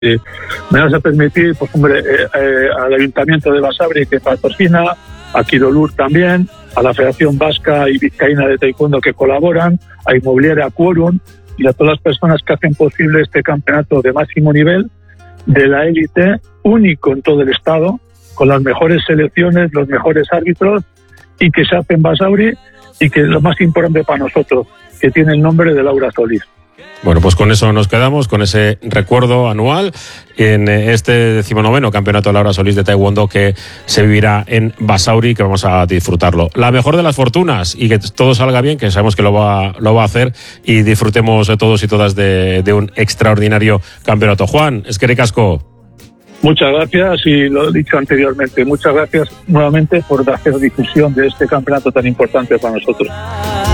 Me vas a permitir, pues hombre, al Ayuntamiento de Basauri, que patrocina, a Quirolur también, a la Federación Vasca y Vizcaína de Taekwondo que colaboran, a Inmobiliaria Quorum y a todas las personas que hacen posible este campeonato de máximo nivel de la élite, único en todo el estado, con las mejores selecciones, los mejores árbitros, y que se hace en Basauri, y que es lo más importante para nosotros, que tiene el nombre de Laura Solís. Bueno, pues con eso nos quedamos, con ese recuerdo anual en este 19º Campeonato Laura Solís de Taekwondo que se vivirá en Basauri, que vamos a disfrutarlo. La mejor de las fortunas y que todo salga bien, que sabemos que lo va a hacer, y disfrutemos todos y todas de un extraordinario campeonato. Juan, eskerrik asko. Muchas gracias, y lo he dicho anteriormente, muchas gracias nuevamente por hacer difusión de este campeonato tan importante para nosotros.